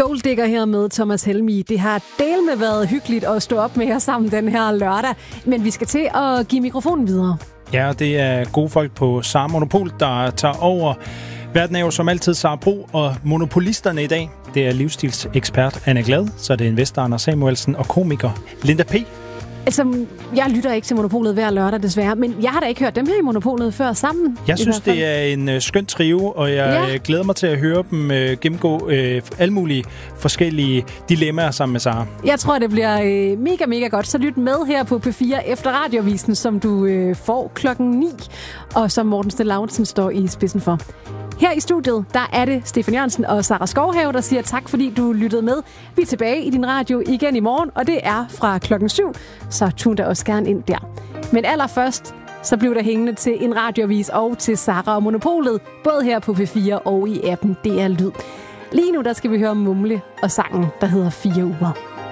Golddigger her med Thomas Helmig. Det har dælme været hyggeligt at stå op med her sammen den her lørdag, men vi skal til at give mikrofonen videre. Ja, det er gode folk på Sara Monopol, der tager over. Verden er jo som altid Sara Bro, og monopolisterne i dag, det er livsstilsekspert Anna Glad, så det er investor Anders Samuelsen og komiker Linda P. Altså, jeg lytter ikke til Monopolet hver lørdag, desværre, men jeg har da ikke hørt dem her i Monopolet før sammen. Jeg synes, det er en skøn trio, og jeg glæder mig til at høre dem gennemgå alle mulige forskellige dilemmaer sammen med Sara. Jeg tror, det bliver mega godt. Så lyt med her på P4 efter Radiovisen, som du får 9:00, og som Morten Stelautzen står i spidsen for. Her i studiet, der er det Stefan Jørgensen og Sara Skovhave, der siger tak, fordi du lyttede med. Vi er tilbage i din radio igen i morgen, og det er fra 7:00, så tune da også gerne ind der. Men allerførst, så bliver der hængende til en radioavis og til Sara og Monopolet, både her på P4 og i appen DR Lyd. Lige nu, der skal vi høre Mumle og sangen, der hedder 4 uger.